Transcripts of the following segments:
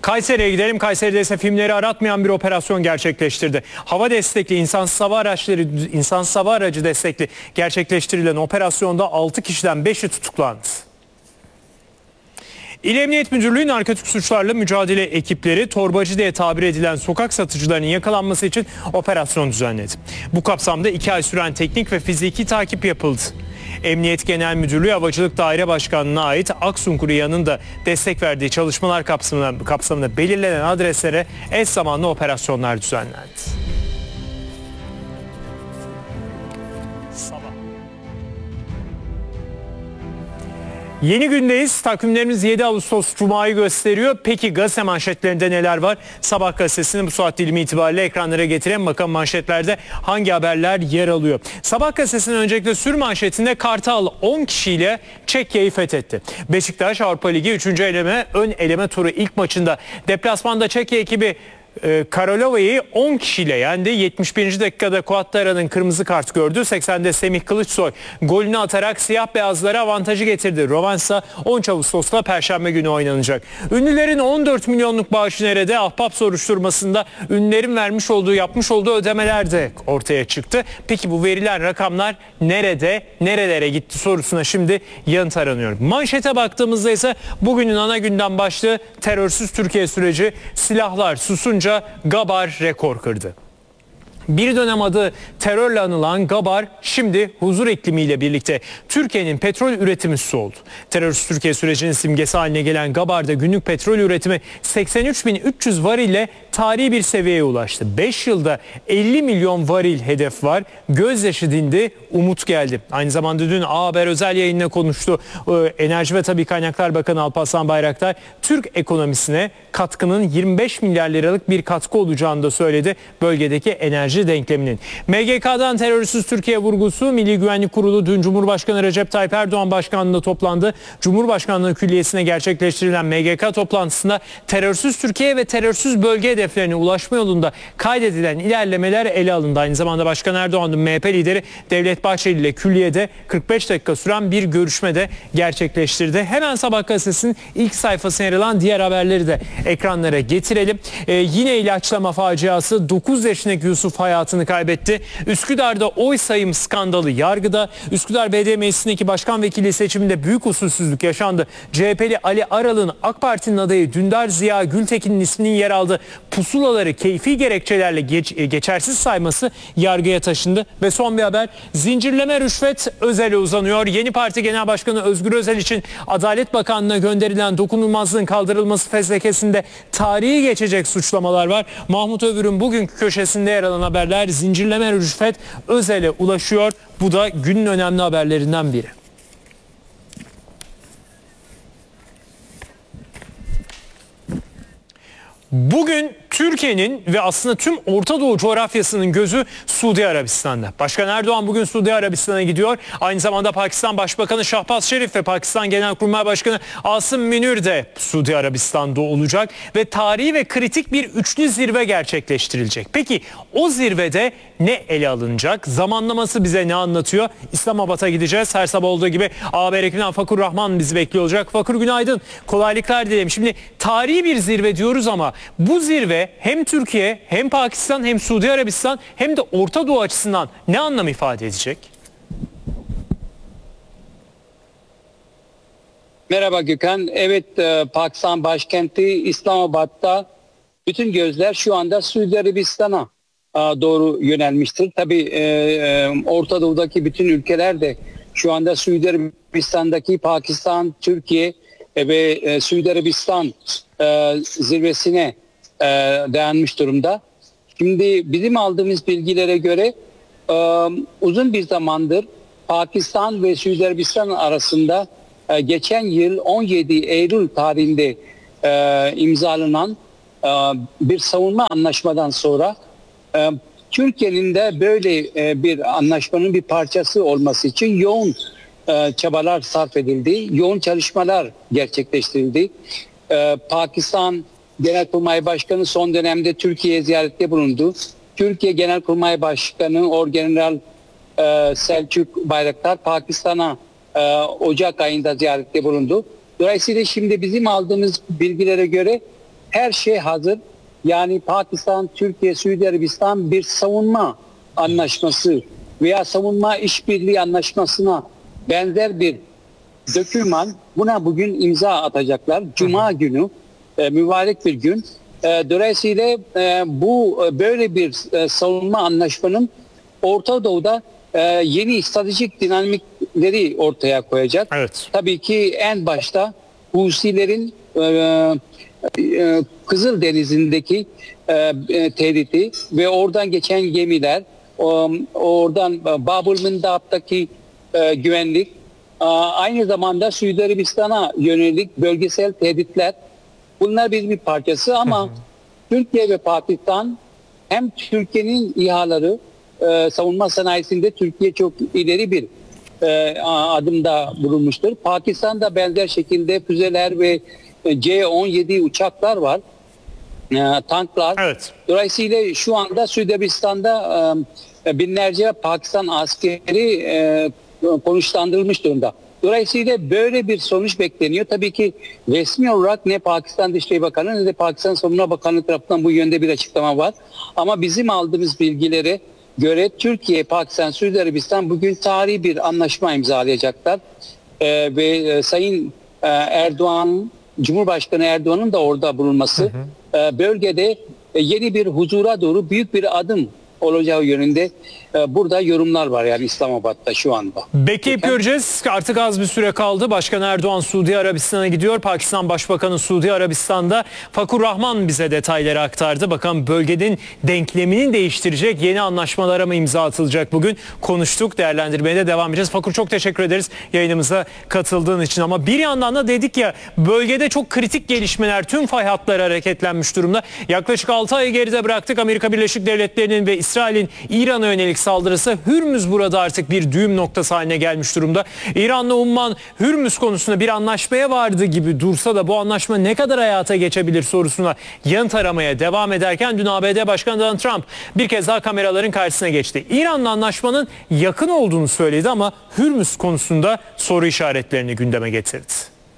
Kayseri'ye gidelim. Kayseri'de ise filmleri aratmayan bir operasyon gerçekleştirdi. Hava destekli insansız hava aracı destekli gerçekleştirilen operasyonda 6 kişiden 5'i tutuklandı. İl Emniyet Müdürlüğü narkotik suçlarla mücadele ekipleri torbacı diye tabir edilen sokak satıcılarının yakalanması için operasyon düzenledi. Bu kapsamda 2 ay süren teknik ve fiziki takip yapıldı. Emniyet Genel Müdürlüğü Havacılık Daire Başkanlığı'na ait Aksungur yanında destek verdiği çalışmalar kapsamında belirlenen adreslere eş zamanlı operasyonlar düzenlendi. Yeni gündeyiz. Takvimlerimiz 7 Ağustos Cuma'yı gösteriyor. Peki gazete manşetlerinde neler var? Sabah gazetesini bu saat dilimi itibariyle ekranlara getirelim. Bakalım manşetlerde hangi haberler yer alıyor? Sabah gazetesinin öncelikle sür manşetinde Kartal 10 kişiyle Çekya'yı fethetti. Beşiktaş Avrupa Ligi 3. ön eleme turu ilk maçında deplasmanda Çekya ekibi Karalova'yı 10 kişiyle yendi. 71. dakikada Kuattara'nın kırmızı kart gördü. 80'de Semih Kılıçsoy golünü atarak siyah beyazlara avantajı getirdi. Rövanşsa 13 Ağustos'ta Perşembe günü oynanacak. Ünlülerin 14 milyonluk bağışı nerede? Ahbap soruşturmasında ünlülerin yapmış olduğu ödemeler de ortaya çıktı. Peki bu verilen rakamlar nerede, nerelere gitti sorusuna şimdi yanıt aranıyor. Manşete baktığımızda ise bugünün ana gündem başlığı terörsüz Türkiye süreci, silahlar susunca Gabar rekor kırdı. Bir dönem adı terörle anılan Gabar şimdi huzur iklimiyle birlikte Türkiye'nin petrol üretimi oldu. Terörsüz Türkiye sürecinin simgesi haline gelen Gabar'da günlük petrol üretimi 83.300 varille tarihi bir seviyeye ulaştı. 5 yılda 50 milyon varil hedef var. Gözyaşı dindi, umut geldi. Aynı zamanda dün A Haber özel yayınına konuştu. Enerji ve Tabii Kaynaklar Bakanı Alparslan Bayraktar Türk ekonomisine katkının 25 milyar liralık bir katkı olacağını da söyledi. Bölgedeki enerji denkleminin. MGK'dan terörsüz Türkiye vurgusu. Milli Güvenlik Kurulu dün Cumhurbaşkanı Recep Tayyip Erdoğan başkanlığında toplandı. Cumhurbaşkanlığı Külliyesi'ne gerçekleştirilen MGK toplantısında terörsüz Türkiye ve terörsüz bölge hedeflerine ulaşma yolunda kaydedilen ilerlemeler ele alındı. Aynı zamanda Başkan Erdoğan'ın MHP lideri Devlet Bahçeli ile Külliye'de 45 dakika süren bir görüşme de gerçekleştirdi. Hemen Sabah gazetesinin ilk sayfasına yer alan diğer haberleri de ekranlara getirelim. Yine ilaçlama faciası. 9 yaşındaki Yusuf hayatını kaybetti. Üsküdar'da oy sayım skandalı yargıda. Üsküdar Belediye Meclisi'ndeki başkan vekili seçiminde büyük usulsüzlük yaşandı. CHP'li Ali Aral'ın AK Parti'nin adayı Dündar Ziya Gültekin'in isminin yer aldığı pusulaları keyfi gerekçelerle geçersiz sayması yargıya taşındı. Ve son bir haber, zincirleme rüşvet Özel'e uzanıyor. Yeni Parti Genel Başkanı Özgür Özel için Adalet Bakanlığı'na gönderilen dokunulmazlığın kaldırılması fezlekesinde tarihi geçecek suçlamalar var. Mahmut Övür'ün bugünkü köşesinde yer alan haberler, zincirleme rüşvet Özel'e ulaşıyor. Bu da günün önemli haberlerinden biri. Bugün Türkiye'nin ve aslında tüm Orta Doğu coğrafyasının gözü Suudi Arabistan'da. Başkan Erdoğan bugün Suudi Arabistan'a gidiyor. Aynı zamanda Pakistan Başbakanı Şahbaz Şerif ve Pakistan Genelkurmay Başkanı Asım Münir de Suudi Arabistan'da olacak. Ve tarihi ve kritik bir üçlü zirve gerçekleştirilecek. Peki o zirvede ne ele alınacak? Zamanlaması bize ne anlatıyor? İslamabad'a gideceğiz. Her sabah olduğu gibi haber ekibinden Fakur Rahman bizi bekliyor olacak. Fakur günaydın. Kolaylıklar dilerim. Şimdi tarihi bir zirve diyoruz ama bu zirve hem Türkiye hem Pakistan hem Suudi Arabistan hem de Orta Doğu açısından ne anlam ifade edecek? Merhaba Gökhan. Evet, Pakistan başkenti İslamabad'da bütün gözler şu anda Suudi Arabistan'a doğru yönelmiştir. Tabii Orta Doğu'daki bütün ülkeler de şu anda Suudi Arabistan'daki Pakistan, Türkiye ve Suudi Arabistan zirvesine dayanmış durumda. Şimdi bizim aldığımız bilgilere göre uzun bir zamandır Pakistan ve Suudi Arabistan arasında geçen yıl 17 Eylül tarihinde imzalanan bir savunma anlaşmadan sonra Türkiye'nin de böyle bir anlaşmanın bir parçası olması için yoğun çabalar sarf edildi. Yoğun çalışmalar gerçekleştirildi. Pakistan Genelkurmay Başkanı son dönemde Türkiye'ye ziyarette bulundu. Türkiye Genelkurmay Başkanı Orgeneral Selçuk Bayraktar Pakistan'a Ocak ayında ziyarette bulundu. Dolayısıyla şimdi bizim aldığımız bilgilere göre her şey hazır. Yani Pakistan, Türkiye, Suudi Arabistan bir savunma anlaşması veya savunma işbirliği anlaşmasına benzer bir doküman, buna bugün imza atacaklar. Cuma günü, mübarek bir gün. Dolayısıyla bu böyle bir savunma anlaşmanın Orta Doğu'da yeni stratejik dinamikleri ortaya koyacak. Evet. Tabii ki en başta Husilerin Kızıldeniz'indeki tehdidi ve oradan geçen gemiler, oradan Bab-ül Mandab'daki güvenlik, aynı zamanda Suudi Arabistan'a yönelik bölgesel tehditler, bunlar bir parçası ama Türkiye ve Pakistan, hem Türkiye'nin İHA'ları savunma sanayisinde Türkiye çok ileri bir adımda bulunmuştur. Pakistan'da benzer şekilde füzeler ve C-17 uçaklar var, tanklar. Evet. Dolayısıyla şu anda Suudi Arabistan'da binlerce Pakistan askeri konuşlandırılmış durumda. Dolayısıyla böyle bir sonuç bekleniyor. Tabii ki resmi olarak ne Pakistan Dışişleri Bakanı ne de Pakistan Savunma Bakanı tarafından bu yönde bir açıklama var. Ama bizim aldığımız bilgilere göre Türkiye, Pakistan, Suudi Arabistan bugün tarihi bir anlaşma imzalayacaklar. Ve Sayın Erdoğan, Cumhurbaşkanı Erdoğan'ın da orada bulunması bölgede yeni bir huzura doğru büyük bir adım olacağı yönünde burada yorumlar var yani İslamabad'da şu anda. Bekleyip göreceğiz. Artık az bir süre kaldı. Başkan Erdoğan Suudi Arabistan'a gidiyor. Pakistan Başbakanı Suudi Arabistan'da. Fakur Rahman bize detayları aktardı. Bakalım bölgenin denklemini değiştirecek yeni anlaşmalara mı imza atılacak bugün? Konuştuk. Değerlendirmeye de devam edeceğiz. Fakur, çok teşekkür ederiz yayınımıza katıldığın için. Ama bir yandan da dedik ya, bölgede çok kritik gelişmeler, tüm fay hatları hareketlenmiş durumda. Yaklaşık 6 ayı geride bıraktık. Amerika Birleşik Devletleri'nin ve İsrail'in İran'a yönelik saldırısı, Hürmüz burada artık bir düğüm noktası haline gelmiş durumda. İran'la Umman Hürmüz konusunda bir anlaşmaya vardı gibi dursa da bu anlaşma ne kadar hayata geçebilir sorusuna yanıt aramaya devam ederken dün ABD Başkanı Donald Trump bir kez daha kameraların karşısına geçti. İran'la anlaşmanın yakın olduğunu söyledi ama Hürmüz konusunda soru işaretlerini gündeme getirdi.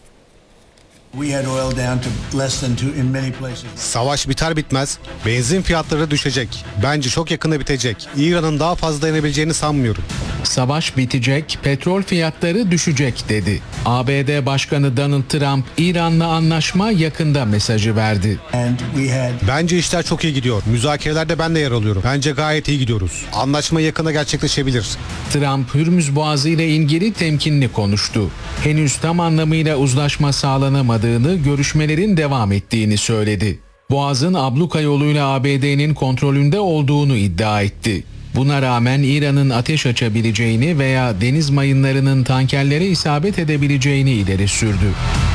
Savaş biter bitmez benzin fiyatları düşecek. Bence çok yakında bitecek. İran'ın daha fazla dayanabileceğini sanmıyorum. Savaş bitecek, petrol fiyatları düşecek dedi. ABD Başkanı Donald Trump, İran'la anlaşma yakında mesajı verdi. Bence işler çok iyi gidiyor. Müzakerelerde ben de yer alıyorum. Bence gayet iyi gidiyoruz. Anlaşma yakında gerçekleşebilir. Trump, Hürmüz Boğazı ile ilgili temkinli konuştu. Henüz tam anlamıyla uzlaşma sağlanamadığını, görüşmelerin devam ettiğini söyledi. Boğaz'ın abluka yoluyla ABD'nin kontrolünde olduğunu iddia etti. Buna rağmen İran'ın ateş açabileceğini veya deniz mayınlarının tankerlere isabet edebileceğini ileri sürdü.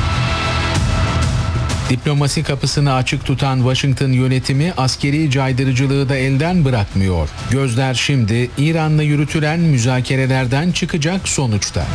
Diplomasi kapısını açık tutan Washington yönetimi askeri caydırıcılığı da elden bırakmıyor. Gözler şimdi İran'la yürütülen müzakerelerden çıkacak sonuçta.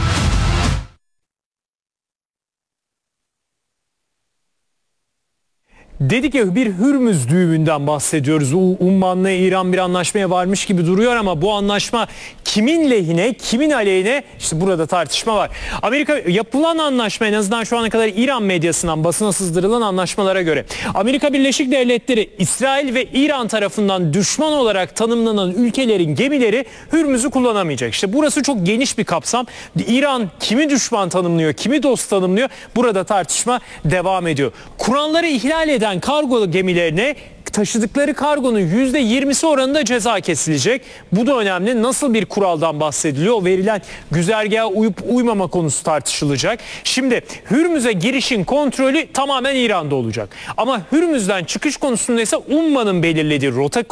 Dedik ya, bir Hürmüz düğümünden bahsediyoruz. Umman'la İran bir anlaşmaya varmış gibi duruyor ama bu anlaşma kimin lehine, kimin aleyhine, işte burada tartışma var. Amerika yapılan anlaşma, en azından şu ana kadar İran medyasından basına sızdırılan anlaşmalara göre, Amerika Birleşik Devletleri, İsrail ve İran tarafından düşman olarak tanımlanan ülkelerin gemileri Hürmüz'ü kullanamayacak. İşte burası çok geniş bir kapsam. İran kimi düşman tanımlıyor, kimi dost tanımlıyor? Burada tartışma devam ediyor. Kuralları ihlal eden kargo gemilerine taşıdıkları kargonun %20'si oranında ceza kesilecek. Bu da önemli. Nasıl bir kuraldan bahsediliyor? O verilen güzergaha uyup uymama konusu tartışılacak. Şimdi Hürmüz'e girişin kontrolü tamamen İran'da olacak. Ama Hürmüz'den çıkış konusunda ise Umman'ın belirlediği rota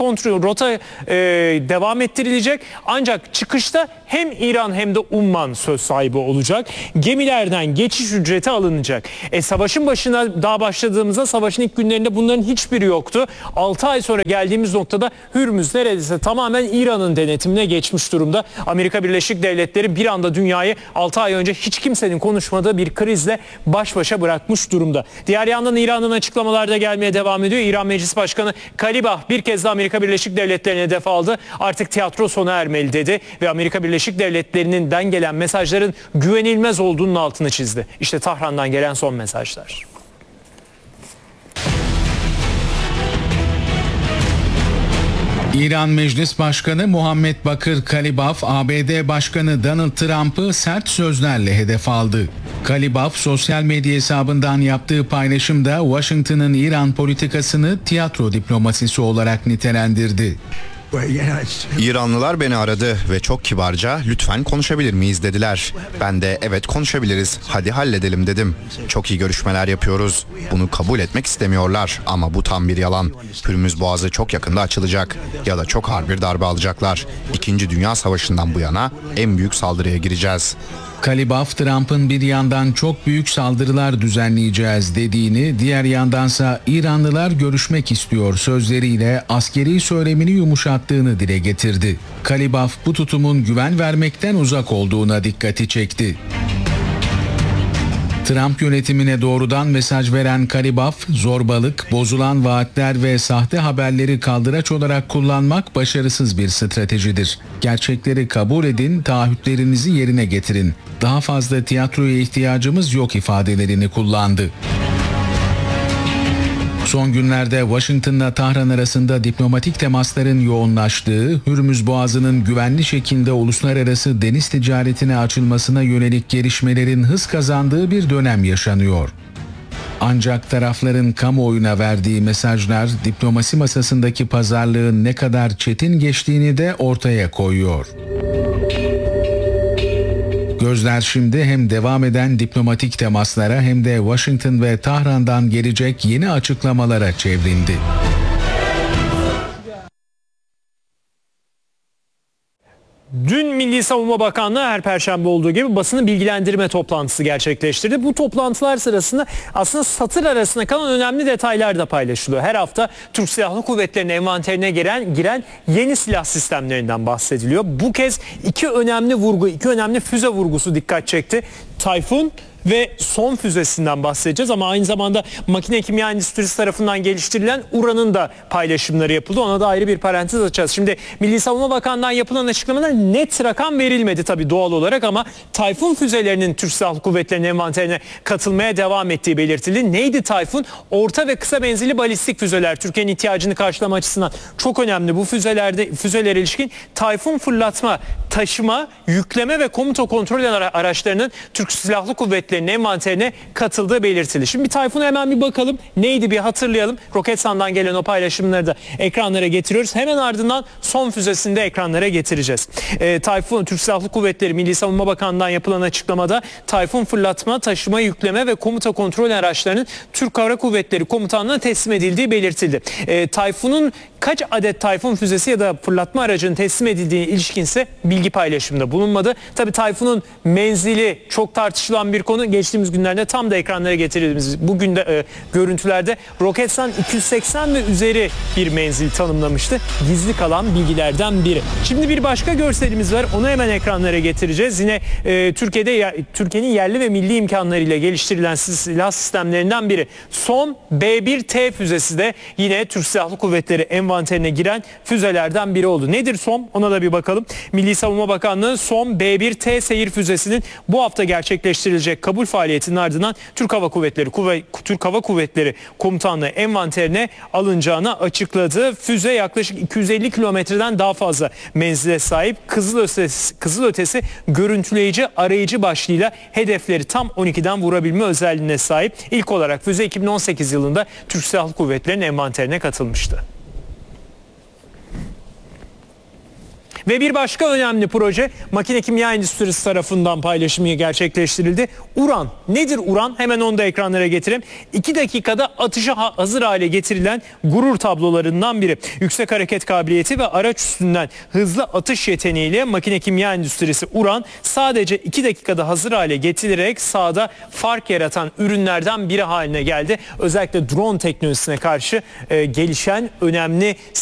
devam ettirilecek. Ancak çıkışta hem İran hem de Umman söz sahibi olacak. Gemilerden geçiş ücreti alınacak. Savaşın başına daha başladığımızda, savaşın ilk günlerinde bunların hiçbiri yoktu. 6 ay sonra geldiğimiz noktada Hürmüz neredeyse tamamen İran'ın denetimine geçmiş durumda. Amerika Birleşik Devletleri bir anda dünyayı 6 ay önce hiç kimsenin konuşmadığı bir krizle baş başa bırakmış durumda. Diğer yandan İran'ın açıklamalar da gelmeye devam ediyor. İran Meclis Başkanı Kalibah bir kez de Amerika Birleşik Devletleri'ne hedef aldı. Artık tiyatro sona ermeli dedi ve Amerika Birleşik Devletleri'nden gelen mesajların güvenilmez olduğunun altını çizdi. İşte Tahran'dan gelen son mesajlar. İran Meclis Başkanı Muhammed Bakır Kalibaf, ABD Başkanı Donald Trump'ı sert sözlerle hedef aldı. Kalibaf sosyal medya hesabından yaptığı paylaşımda Washington'ın İran politikasını tiyatro diplomasisi olarak nitelendirdi. İranlılar beni aradı ve çok kibarca lütfen konuşabilir miyiz dediler. Ben de evet konuşabiliriz, hadi halledelim dedim. Çok iyi görüşmeler yapıyoruz. Bunu kabul etmek istemiyorlar ama bu tam bir yalan. Hürmüz Boğazı çok yakında açılacak ya da çok ağır bir darbe alacaklar. İkinci Dünya Savaşı'ndan bu yana en büyük saldırıya gireceğiz. Kalibaf, Trump'ın bir yandan çok büyük saldırılar düzenleyeceğiz dediğini, diğer yandansa İranlılar görüşmek istiyor sözleriyle askeri söylemini yumuşattığını dile getirdi. Kalibaf bu tutumun güven vermekten uzak olduğuna dikkati çekti. Trump yönetimine doğrudan mesaj veren Kalibaf, zorbalık, bozulan vaatler ve sahte haberleri kaldıraç olarak kullanmak başarısız bir stratejidir. Gerçekleri kabul edin, taahhütlerinizi yerine getirin. Daha fazla tiyatroya ihtiyacımız yok ifadelerini kullandı. Son günlerde Washington'la Tahran arasında diplomatik temasların yoğunlaştığı, Hürmüz Boğazı'nın güvenli şekilde uluslararası deniz ticaretine açılmasına yönelik gelişmelerin hız kazandığı bir dönem yaşanıyor. Ancak tarafların kamuoyuna verdiği mesajlar diplomasi masasındaki pazarlığın ne kadar çetin geçtiğini de ortaya koyuyor. Gözler şimdi hem devam eden diplomatik temaslara hem de Washington ve Tahran'dan gelecek yeni açıklamalara çevrildi. Dün Milli Savunma Bakanlığı her perşembe olduğu gibi basını bilgilendirme toplantısı gerçekleştirdi. Bu toplantılar sırasında aslında satır arasında kalan önemli detaylar da paylaşılıyor. Her hafta Türk Silahlı Kuvvetleri'nin envanterine giren yeni silah sistemlerinden bahsediliyor. Bu kez iki önemli füze vurgusu dikkat çekti. Tayfun ve son füzesinden bahsedeceğiz ama aynı zamanda makine kimya endüstrisi tarafından geliştirilen Uran'ın da paylaşımları yapıldı. Ona da ayrı bir parantez açacağız. Şimdi Milli Savunma Bakanlığı'ndan yapılan açıklamada net rakam verilmedi tabii doğal olarak ama Tayfun füzelerinin Türk Silahlı Kuvvetleri'nin envanterine katılmaya devam ettiği belirtildi. Neydi Tayfun? Orta ve kısa menzilli balistik füzeler. Türkiye'nin ihtiyacını karşılama açısından çok önemli. Bu füzelere ilişkin Tayfun fırlatma, taşıma, yükleme ve komuta kontrol araçlarının Türk Silahlı Kuvvetleri'nin envanterine katıldığı belirtildi. Şimdi bir Tayfun'a hemen bir bakalım. Neydi bir hatırlayalım. Roketsan'dan gelen o paylaşımları da ekranlara getiriyoruz. Hemen ardından son füzesini de ekranlara getireceğiz. Tayfun, Türk Silahlı Kuvvetleri Milli Savunma Bakanlığı'ndan yapılan açıklamada Tayfun fırlatma, taşıma, yükleme ve komuta kontrol araçlarının Türk Hava Kuvvetleri Komutanlığı'na teslim edildiği belirtildi. Tayfun'un kaç adet Tayfun füzesi ya da fırlatma aracının teslim edildiğine ilişkinse bilgi paylaşımında bulunmadı. Tabii Tayfun'un menzili çok tartışılan bir konu. Geçtiğimiz günlerde tam da ekranlara getirdiğimiz bugün de görüntülerde Roketsan 280 ve üzeri bir menzil tanımlamıştı. Gizli kalan bilgilerden biri. Şimdi bir başka görselimiz var. Onu hemen ekranlara getireceğiz. Yine Türkiye'nin yerli ve milli imkanlarıyla geliştirilen silah sistemlerinden biri. SOM B1T füzesi de yine Türk Silahlı Kuvvetleri envanterine giren füzelerden biri oldu. Nedir SOM? Ona da bir bakalım. Milli Savunma Bakanlığı SOM B1T seyir füzesinin bu hafta gerçekleştirilecek kabul faaliyetinin ardından Türk Hava Kuvvetleri Komutanlığı envanterine alınacağını açıkladı. Füze yaklaşık 250 kilometreden daha fazla menzile sahip. Kızılötesi görüntüleyici arayıcı başlığıyla hedefleri tam 12'den vurabilme özelliğine sahip. İlk olarak füze 2018 yılında Türk Silahlı Kuvvetleri'nin envanterine katılmıştı. Ve bir başka önemli proje makine kimya endüstrisi tarafından paylaşımı gerçekleştirildi. Uran. Nedir Uran? Hemen onu da ekranlara getireyim. 2 dakikada atışa hazır hale getirilen gurur tablolarından biri. Yüksek hareket kabiliyeti ve araç üstünden hızlı atış yeteneğiyle makine kimya endüstrisi Uran sadece 2 dakikada hazır hale getirilerek sahada fark yaratan ürünlerden biri haline geldi. Özellikle drone teknolojisine karşı gelişen önemli